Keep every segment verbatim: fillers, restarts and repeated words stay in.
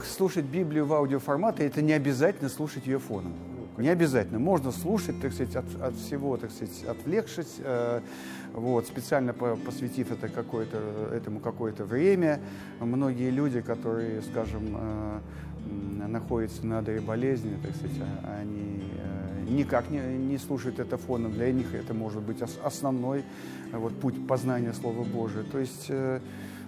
слушать Библию в аудиоформате, это не обязательно слушать ее фоном. Не обязательно. Можно слушать, так сказать, от, от всего, так сказать, отвлекшись, э, вот, специально по, посвятив это какое-то, этому какое-то время. Многие люди, которые, скажем, э, находятся на одре болезни, так сказать, они э, никак не, не слушают это фоном. Для них это может быть ос, основной вот, путь познания Слова Божия. То есть, э,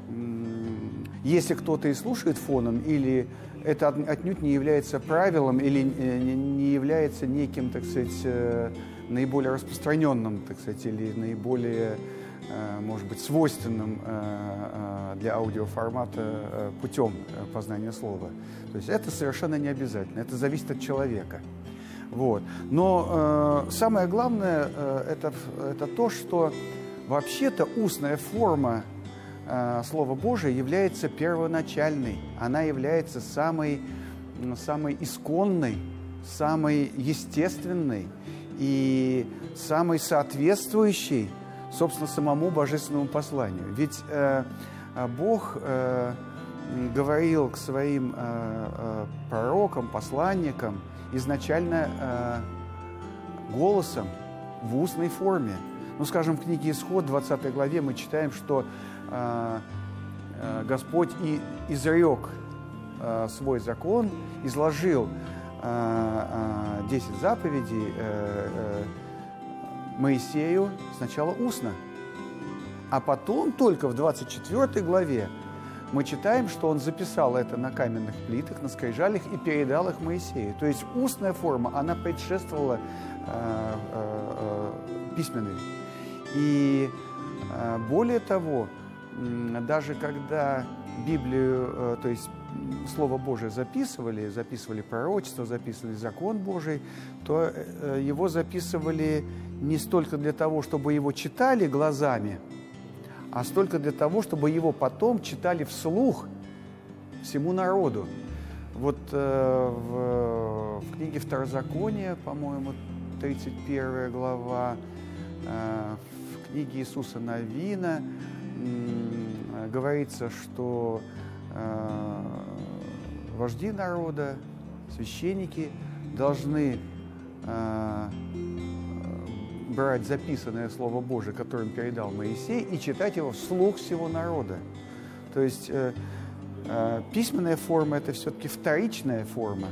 если кто-то и слушает фоном, или это отнюдь не является правилом, или не является неким, так сказать, наиболее распространенным, так сказать, или наиболее, может быть, свойственным для аудиоформата путем познания слова. То есть это совершенно не обязательно, это зависит от человека. Вот. Но э, самое главное э, это, это то, что вообще-то устная форма Слово Божие является первоначальной, она является самой, самой исконной, самой естественной и самой соответствующей, собственно, самому божественному посланию. Ведь э, Бог э, говорил к своим э, э, пророкам, посланникам изначально э, голосом в устной форме. Ну, скажем, в книге «Исход», двадцатой главе, мы читаем, что э, э, Господь и изрек э, свой закон, изложил э, э, десять заповедей э, э, Моисею сначала устно, а потом только в двадцать четвёртой главе мы читаем, что он записал это на каменных плитах, на скрижалях и передал их Моисею. То есть устная форма, она предшествовала э, э, э, письменной. И э, более того, э, даже когда Библию, э, то есть Слово Божие записывали, записывали пророчество, записывали закон Божий, то э, его записывали не столько для того, чтобы его читали глазами, а столько для того, чтобы его потом читали вслух всему народу. Вот э, в, в книге Второзакония, по-моему, тридцать первая глава, э, в книге Иисуса Навина э, говорится, что э, вожди народа, священники должны э, брать записанное Слово Божие, которое им передал Моисей, и читать его вслух всего народа. То есть э, э, письменная форма – это все-таки вторичная форма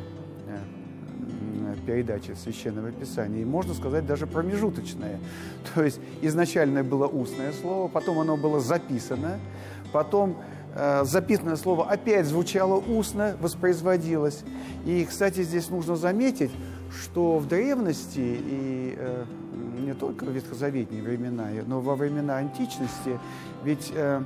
э, передачи Священного Писания, и можно сказать даже промежуточная. То есть изначально было устное слово, потом оно было записано, потом э, записанное слово опять звучало устно, воспроизводилось. И, кстати, здесь нужно заметить, что в древности и э, не только в ветхозаветные времена, но во времена античности ведь э,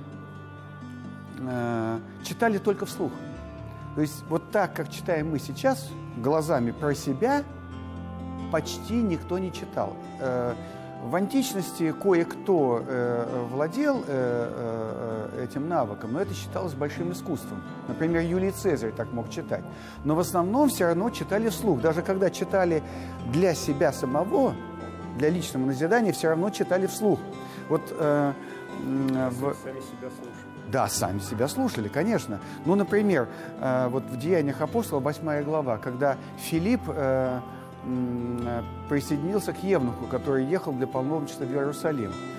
э, читали только вслух. То есть вот так, как читаем мы сейчас, глазами про себя, почти никто не читал. Э, в античности кое-кто э, владел э, э, этим навыком, но это считалось большим искусством. Например, Юлий Цезарь так мог читать. Но в основном все равно читали вслух. Даже когда читали для себя самого, для личного назидания, все равно читали вслух. Вот, э, э, в... Сами себя слушали. Да, сами себя слушали, конечно. Ну, например, э, вот в Деяниях апостолов, восьмая глава, когда Филипп э, э, присоединился к евнуху, который ехал для паломничества в Иерусалим.